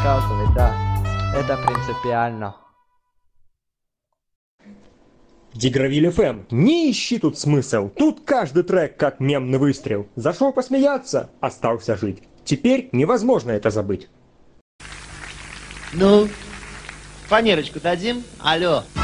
заказывать, да. Это принципиально. Дигравиль FM. Не ищи тут смысл. Тут каждый трек как мемный выстрел. Зашел посмеяться, остался жить. Теперь невозможно это забыть. Ну, фанерочку дадим? Алло.